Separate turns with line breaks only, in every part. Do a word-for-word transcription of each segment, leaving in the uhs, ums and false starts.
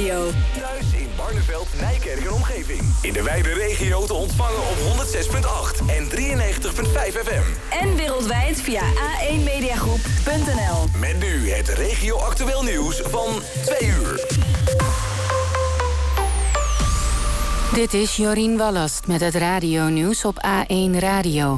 Radio.
Thuis in Barneveld, Nijkerk en omgeving. In de wijde regio te ontvangen op honderd zes komma acht en drieënnegentig komma vijf F M.
En wereldwijd via a één mediagroep punt n l.
Met nu het regio-actueel nieuws van twee uur.
Dit is Jorien Wallast met het radio-nieuws op A één Radio.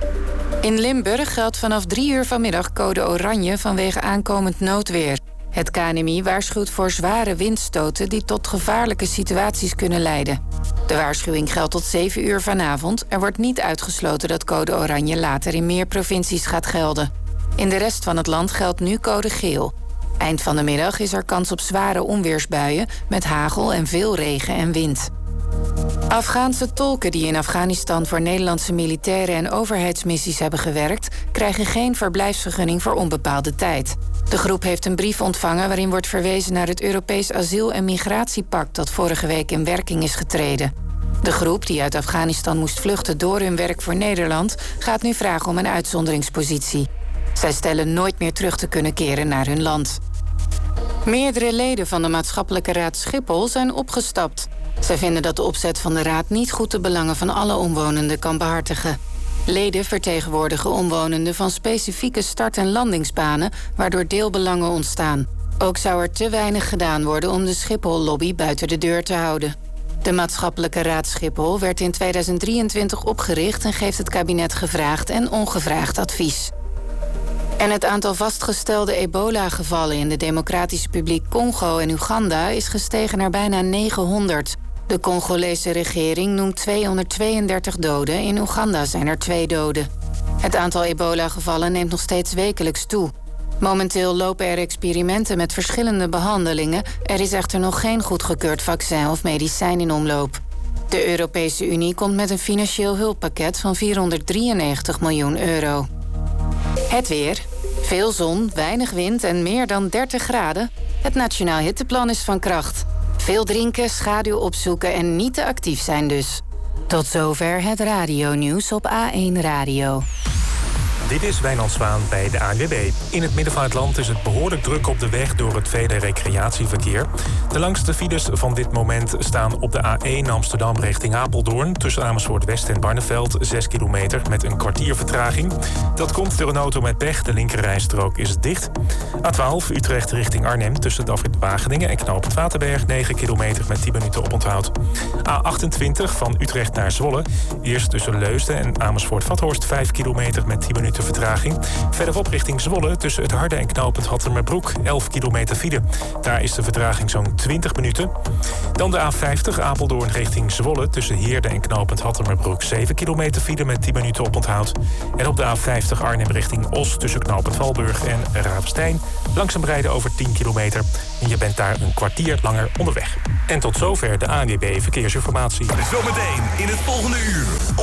In Limburg geldt vanaf drie uur vanmiddag code oranje vanwege aankomend noodweer. Het K N M I waarschuwt voor zware windstoten die tot gevaarlijke situaties kunnen leiden. De waarschuwing geldt tot zeven uur vanavond. Er wordt niet uitgesloten dat code oranje later in meer provincies gaat gelden. In de rest van het land geldt nu code geel. Eind van de middag is er kans op zware onweersbuien met hagel en veel regen en wind. Afghaanse tolken die in Afghanistan voor Nederlandse militairen en overheidsmissies hebben gewerkt, krijgen geen verblijfsvergunning voor onbepaalde tijd. De groep heeft een brief ontvangen waarin wordt verwezen naar het Europees Asiel- en Migratiepact dat vorige week in werking is getreden. De groep, die uit Afghanistan moest vluchten door hun werk voor Nederland, gaat nu vragen om een uitzonderingspositie. Zij stellen nooit meer terug te kunnen keren naar hun land. Meerdere leden van de Maatschappelijke Raad Schiphol zijn opgestapt. Zij vinden dat de opzet van de raad niet goed de belangen van alle omwonenden kan behartigen. Leden vertegenwoordigen omwonenden van specifieke start- en landingsbanen, waardoor deelbelangen ontstaan. Ook zou er te weinig gedaan worden om de Schiphol-lobby buiten de deur te houden. De Maatschappelijke Raad Schiphol werd in tweeduizend drieëntwintig opgericht en geeft het kabinet gevraagd en ongevraagd advies. En het aantal vastgestelde ebola-gevallen in de Democratische Republiek Congo en Oeganda is gestegen naar bijna negenhonderd. De Congolese regering noemt tweehonderdtweeëndertig doden. In Oeganda zijn er twee doden. Het aantal ebola-gevallen neemt nog steeds wekelijks toe. Momenteel lopen er experimenten met verschillende behandelingen. Er is echter nog geen goedgekeurd vaccin of medicijn in omloop. De Europese Unie komt met een financieel hulppakket van vierhonderddrieënnegentig miljoen euro. Het weer. Veel zon, weinig wind en meer dan dertig graden. Het Nationaal Hitteplan is van kracht. Veel drinken, schaduw opzoeken en niet te actief zijn dus. Tot zover het radionieuws op A één Radio.
Dit is Wijnand Zwaan bij de A N W B. In het midden van het land is het behoorlijk druk op de weg door het vele recreatieverkeer. De langste files van dit moment staan op de A één Amsterdam richting Apeldoorn. Tussen Amersfoort West en Barneveld, zes kilometer met een kwartier vertraging. Dat komt door een auto met pech. De linkerrijstrook is dicht. A twaalf Utrecht richting Arnhem tussen de afrit Wageningen en knooppunt Waterberg, negen kilometer met tien minuten oponthoud. A achtentwintig van Utrecht naar Zwolle. Eerst tussen Leusden en Amersfoort-Vathorst, vijf kilometer met tien minuten vertraging. Verderop richting Zwolle tussen het Harde en knooppunt Hattemerbroek, elf kilometer file. Daar is de vertraging zo'n twintig minuten. Dan de A vijftig Apeldoorn richting Zwolle tussen Heerde en knooppunt Hattemerbroek, zeven kilometer file met tien minuten oponthoud. En op de A vijftig Arnhem richting Os tussen knooppunt Valburg en Ravenstein langzaam rijden over tien kilometer. En je bent daar een kwartier langer onderweg. En tot zover de A N W B Verkeersinformatie.
Zometeen in het volgende uur.